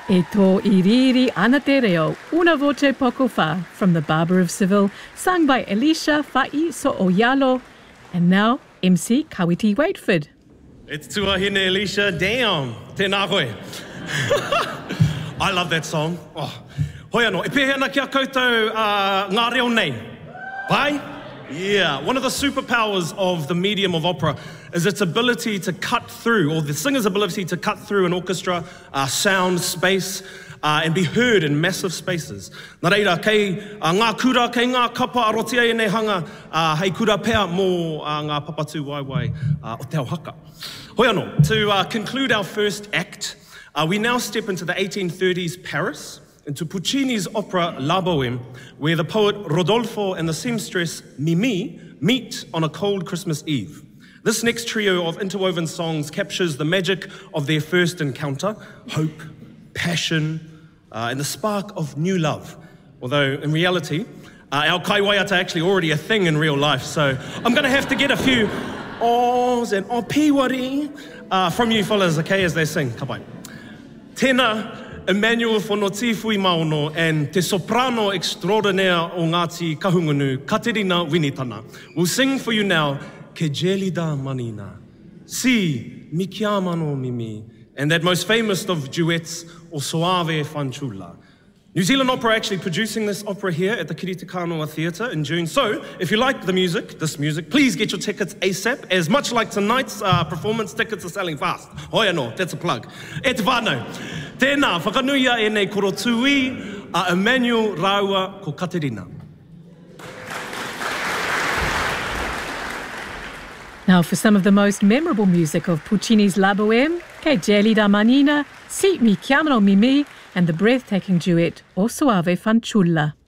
E tō iriri ana te reo, una voce poco fa, from the Barber of Seville, sung by Elisha Fa'i So Oyalo, and now MC Kawiti Waitford. It's tuahine Elisha, damn, tēnā koe. I love that song. Oh, hoi anō, e pēhea ana kia koutou ngā reo nei. Vai? Yeah, one of the superpowers of the medium of opera is its ability to cut through, or the singer's ability to cut through an orchestra, sound, space, and be heard in massive spaces. Nā reira, kei ngā kura, kei ngā kapa arotia e nei hanga, hei kura pēr mō ngā papatū waiwai o te ao haka. Hoi anō, to conclude our first act, we now step into the 1830s Paris, into Puccini's opera La Bohème, where the poet Rodolfo and the seamstress Mimi meet on a cold Christmas Eve. This next trio of interwoven songs captures the magic of their first encounter, hope, passion, and the spark of new love. Although, in reality, our kaiwaiata are actually already a thing in real life, so I'm going to have to get a few ohs and piwari from you fellas, okay, as they sing. Ka pai. Tēnā, Emmanuel Fonotifui Maono and te soprano extraordinaire o Ngāti Kahungunu, Katerina Winitana, will sing for you now Ke Gelida Manina, Si Mi Chiamano Mimi, and that most famous of duets, O Soave Fanciulla. New Zealand Opera actually producing this opera here at the Kiritikanoa Theatre in June. So, if you like the music, this music, please get your tickets ASAP, as much like tonight's performance, tickets are selling fast. Hoi anō, that's a plug. E te whānau. Tēnā, whakanuia e nei koro tui a Emmanuel Raua ko Katerina. Now for some of the most memorable music of Puccini's La Bohème, Che gelida manina, Si mi chiamano Mimi, and the breathtaking duet O Soave Fanciulla.